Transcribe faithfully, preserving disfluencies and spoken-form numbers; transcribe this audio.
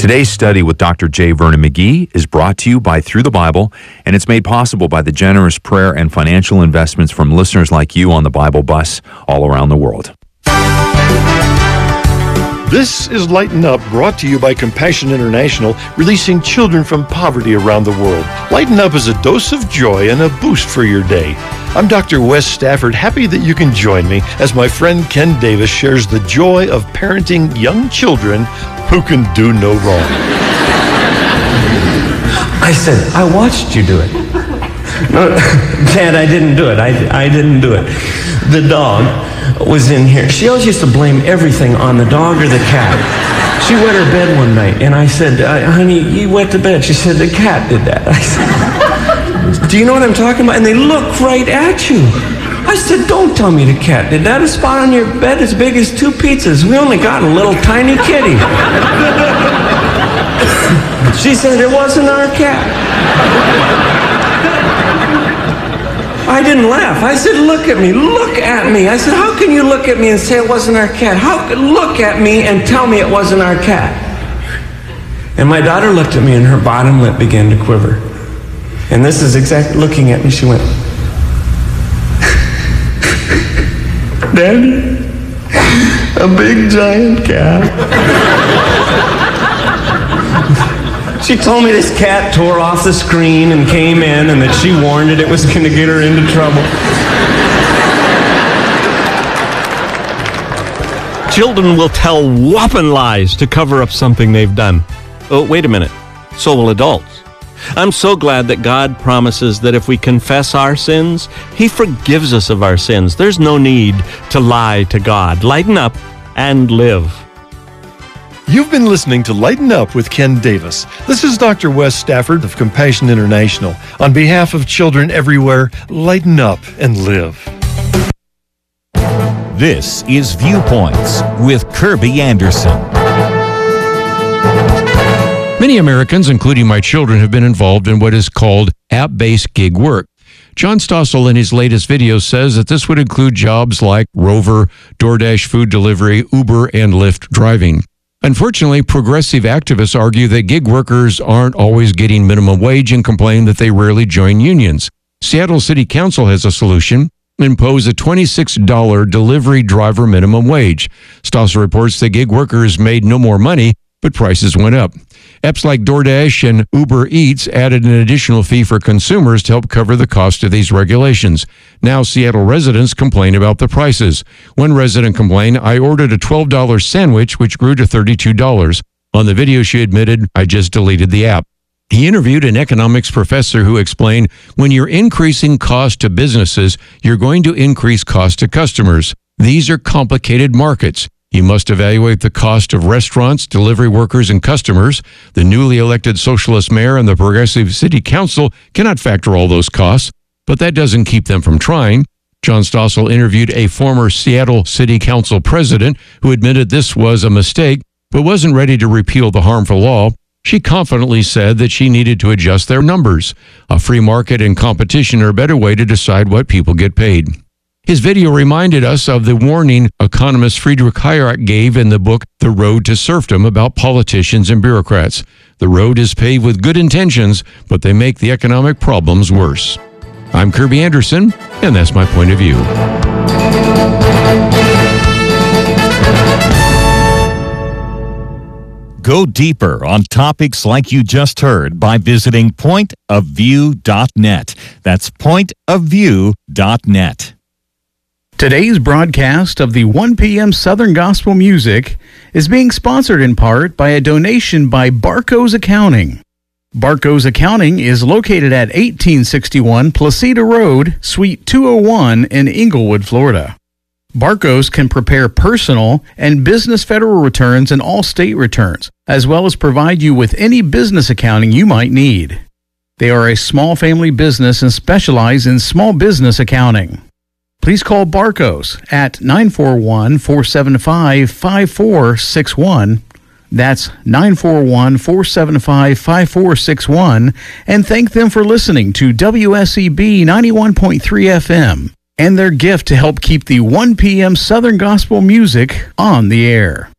Today's study with Doctor J. Vernon McGee is brought to you by Through the Bible, and it's made possible by the generous prayer and financial investments from listeners like you on the Bible Bus all around the world. This is Lighten Up, brought to you by Compassion International, releasing children from poverty around the world. Lighten Up is a dose of joy and a boost for your day. I'm Doctor Wes Stafford, happy that you can join me as my friend Ken Davis shares the joy of parenting young children who can do no wrong. I said, I watched you do it. No, Dad, I didn't do it. I, I didn't do it. The dog was in here. She always used to blame everything on the dog or the cat. She wet her bed one night, and I said, honey, you wet the bed. She said, the cat did that. I said, do you know what I'm talking about? And they look right at you. I said, don't tell me the cat did that. A spot on your bed as big as two pizzas. We only got a little tiny kitty. She said, it wasn't our cat. I didn't laugh. I said, look at me, look at me. I said, how can you look at me and say it wasn't our cat? How could look at me and tell me it wasn't our cat? And my daughter looked at me and her bottom lip began to quiver. And this is exactly looking at me. She went, Daddy, a big giant cat. She told me this cat tore off the screen and came in, and that she warned it it was going to get her into trouble. Children will tell whopping lies to cover up something they've done. Oh, wait a minute. So will adults. I'm so glad that God promises that if we confess our sins, He forgives us of our sins. There's no need to lie to God. Lighten up and live. You've been listening to Lighten Up with Ken Davis. This is Doctor Wes Stafford of Compassion International. On behalf of children everywhere, lighten up and live. This is Viewpoints with Kirby Anderson. Many Americans, including my children, have been involved in what is called app-based gig work. John Stossel in his latest video says that this would include jobs like Rover, DoorDash food delivery, Uber, and Lyft driving. Unfortunately, progressive activists argue that gig workers aren't always getting minimum wage and complain that they rarely join unions. Seattle City Council has a solution: impose a twenty-six dollars delivery driver minimum wage. Stossel reports that gig workers made no more money, but prices went up. Apps like DoorDash and Uber Eats added an additional fee for consumers to help cover the cost of these regulations. Now Seattle residents complain about the prices. One resident complained, I ordered a twelve dollars sandwich, which grew to thirty-two dollars. On the video, she admitted, I just deleted the app. He interviewed an economics professor who explained, when you're increasing cost to businesses, you're going to increase cost to customers. These are complicated markets. You must evaluate the cost of restaurants, delivery workers, and customers. The newly elected socialist mayor and the progressive city council cannot factor all those costs, but that doesn't keep them from trying. John Stossel interviewed a former Seattle City Council president who admitted this was a mistake, but wasn't ready to repeal the harmful law. She confidently said that she needed to adjust their numbers. A free market and competition are a better way to decide what people get paid. His video reminded us of the warning economist Friedrich Hayek gave in the book The Road to Serfdom about politicians and bureaucrats. The road is paved with good intentions, but they make the economic problems worse. I'm Kirby Anderson, and that's my point of view. Go deeper on topics like you just heard by visiting point of view dot net. That's point of view dot net. Today's broadcast of the one p.m. Southern Gospel Music is being sponsored in part by a donation by Barco's Accounting. Barco's Accounting is located at eighteen sixty-one Placida Road, Suite two oh one in Inglewood, Florida. Barco's can prepare personal and business federal returns and all state returns, as well as provide you with any business accounting you might need. They are a small family business and specialize in small business accounting. Please call Barco's at nine four one, four seven five, five four six one. That's nine four one, four seven five, five four six one. And thank them for listening to W S E B ninety-one point three F M and their gift to help keep the one p.m. Southern Gospel Music on the air.